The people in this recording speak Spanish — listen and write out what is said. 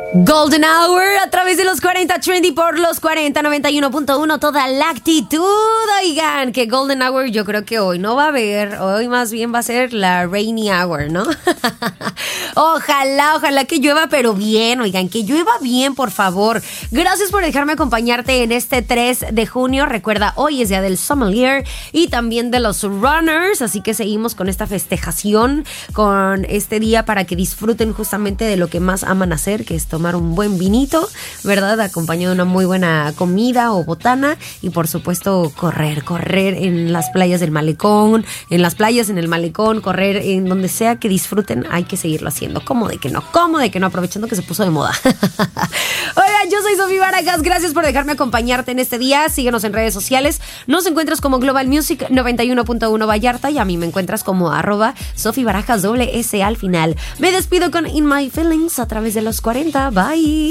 Golden Hour a través de los 40 Trendy por los 40 91.1, toda la actitud. Oigan, que Golden Hour yo creo que hoy no va a haber, hoy más bien va a ser la Rainy Hour, ¿no? Ojalá que llueva, pero bien, oigan, que llueva bien, por favor. Gracias por dejarme acompañarte en este 3 de junio. Recuerda, hoy es día del sommelier y también de los runners, así que seguimos con esta festejación, con este día para que disfruten justamente de lo que más aman hacer, que es tomar un buen vinito, ¿verdad? Acompañado de una muy buena comida o botana y por supuesto correr en las playas del malecón, en las playas, en el malecón, correr en donde sea que disfruten, hay que seguirlo haciendo. ¿Cómo de que no? Aprovechando que se puso de moda. Oigan, yo soy Sofía Barajas, gracias por dejarme acompañarte en este día. Síguenos en redes sociales, nos encuentras como Global Music 91.1 Vallarta y a mí me encuentras como @Sofía Barajas, S al final. Me despido con In My Feelings a través de los 40. Bye.